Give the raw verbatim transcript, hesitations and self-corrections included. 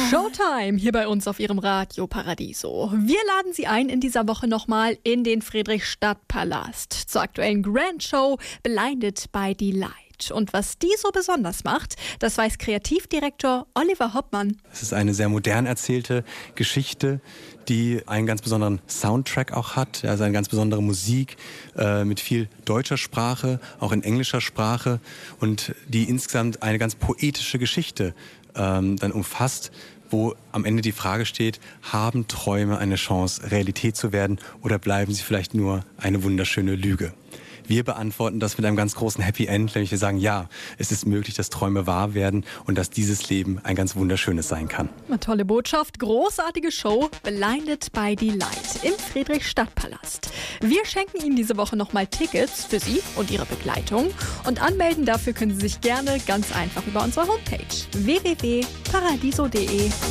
Showtime hier bei uns auf Ihrem Radio Paradiso. Wir laden Sie ein in dieser Woche nochmal in den Friedrichstadtpalast zur aktuellen Grand Show Blinded by the Light. Und was die so besonders macht, das weiß Kreativdirektor Oliver Hoppmann. Es ist eine sehr modern erzählte Geschichte, die einen ganz besonderen Soundtrack auch hat, also eine ganz besondere Musik äh, mit viel deutscher Sprache, auch in englischer Sprache und die insgesamt eine ganz poetische Geschichte ähm, dann umfasst, wo am Ende die Frage steht, haben Träume eine Chance, Realität zu werden oder bleiben sie vielleicht nur eine wunderschöne Lüge? Wir beantworten das mit einem ganz großen Happy End, nämlich wir sagen, ja, es ist möglich, dass Träume wahr werden und dass dieses Leben ein ganz wunderschönes sein kann. Eine tolle Botschaft, großartige Show, Blinded by the Light im Friedrichstadtpalast. Wir schenken Ihnen diese Woche nochmal Tickets für Sie und Ihre Begleitung. Und anmelden dafür können Sie sich gerne ganz einfach über unsere Homepage w w w punkt paradiso punkt de.